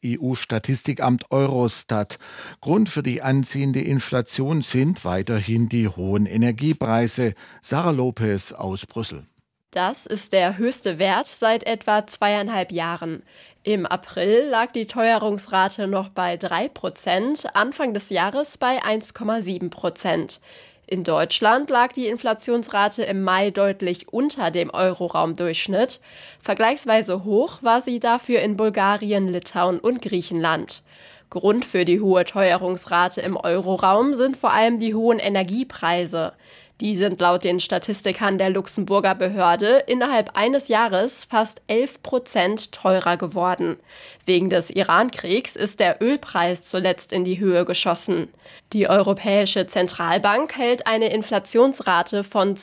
EU-Statistikamt Eurostat. Grund für die anziehende Inflation sind weiterhin die hohen Energiepreise. Sarah Lopez aus Brüssel. Das ist der höchste Wert seit etwa 2,5 Jahren. Im April lag die Teuerungsrate noch bei 3%, Anfang des Jahres bei 1,7%. In Deutschland lag die Inflationsrate im Mai deutlich unter dem Euroraumdurchschnitt. Vergleichsweise hoch war sie dafür in Bulgarien, Litauen und Griechenland. Grund für die hohe Teuerungsrate im Euroraum sind vor allem die hohen Energiepreise. Die sind laut den Statistikern der Luxemburger Behörde innerhalb eines Jahres fast 11% teurer geworden. Wegen des Iran-Kriegs ist der Ölpreis zuletzt in die Höhe geschossen. Die Europäische Zentralbank hält eine Inflationsrate von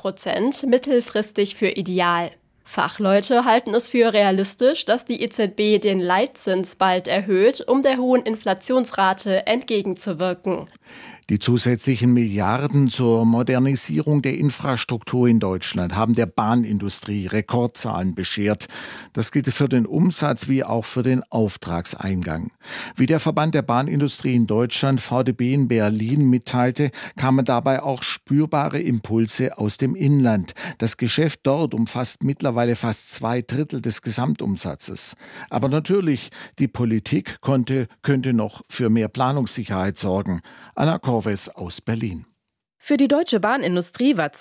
2% mittelfristig für ideal. Fachleute halten es für realistisch, dass die EZB den Leitzins bald erhöht, um der hohen Inflationsrate entgegenzuwirken. Die zusätzlichen Milliarden zur Modernisierung der Infrastruktur in Deutschland haben der Bahnindustrie Rekordzahlen beschert. Das gilt für den Umsatz wie auch für den Auftragseingang. Wie der Verband der Bahnindustrie in Deutschland VDB in Berlin mitteilte, kamen dabei auch spürbare Impulse aus dem Inland. Das Geschäft dort umfasst mittlerweile fast 2/3 des Gesamtumsatzes. Aber natürlich, die Politik könnte noch für mehr Planungssicherheit sorgen. Anna Korwes aus Berlin. Für die deutsche Bahnindustrie war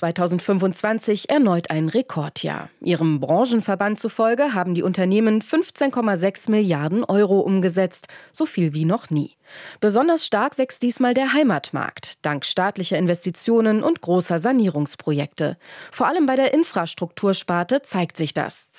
2025 erneut ein Rekordjahr. Ihrem Branchenverband zufolge haben die Unternehmen 15,6 Milliarden Euro umgesetzt, so viel wie noch nie. Besonders stark wächst diesmal der Heimatmarkt, dank staatlicher Investitionen und großer Sanierungsprojekte. Vor allem bei der Infrastruktursparte zeigt sich das.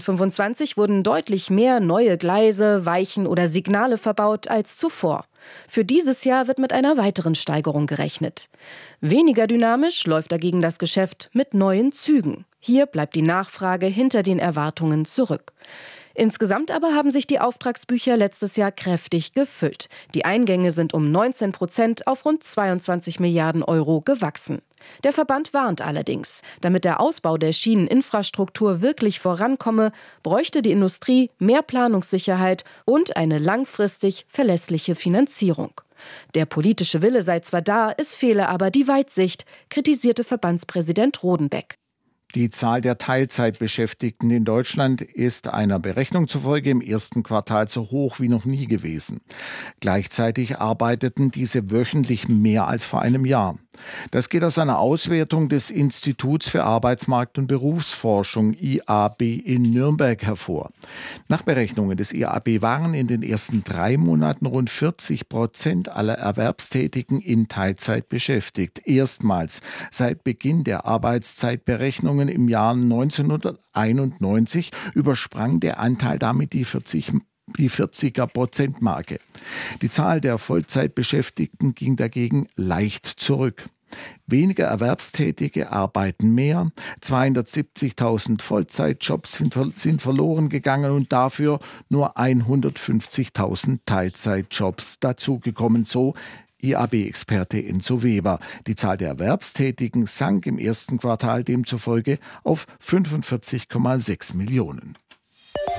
2025 wurden deutlich mehr neue Gleise, Weichen oder Signale verbaut als zuvor. Für dieses Jahr wird mit einer weiteren Steigerung gerechnet. Weniger dynamisch läuft dagegen das Geschäft mit neuen Zügen. Hier bleibt die Nachfrage hinter den Erwartungen zurück. Insgesamt aber haben sich die Auftragsbücher letztes Jahr kräftig gefüllt. Die Eingänge sind um 19% auf rund 22 Milliarden Euro gewachsen. Der Verband warnt allerdings, damit der Ausbau der Schieneninfrastruktur wirklich vorankomme, bräuchte die Industrie mehr Planungssicherheit und eine langfristig verlässliche Finanzierung. Der politische Wille sei zwar da, es fehle aber die Weitsicht, kritisierte Verbandspräsident Rodenbeck. Die Zahl der Teilzeitbeschäftigten in Deutschland ist einer Berechnung zufolge im ersten Quartal so hoch wie noch nie gewesen. Gleichzeitig arbeiteten diese wöchentlich mehr als vor einem Jahr. Das geht aus einer Auswertung des Instituts für Arbeitsmarkt- und Berufsforschung IAB in Nürnberg hervor. Nach Berechnungen des IAB waren in den ersten 3 Monaten rund 40% aller Erwerbstätigen in Teilzeit beschäftigt. Erstmals seit Beginn der Arbeitszeitberechnungen im Jahr 1991 übersprang der Anteil damit die 40er-Prozent-Marke. Die Zahl der Vollzeitbeschäftigten ging dagegen leicht zurück. Weniger Erwerbstätige arbeiten mehr, 270.000 Vollzeitjobs sind verloren gegangen und dafür nur 150.000 Teilzeitjobs dazugekommen, so IAB-Experte Enzo Weber. Die Zahl der Erwerbstätigen sank im ersten Quartal demzufolge auf 45,6 Millionen.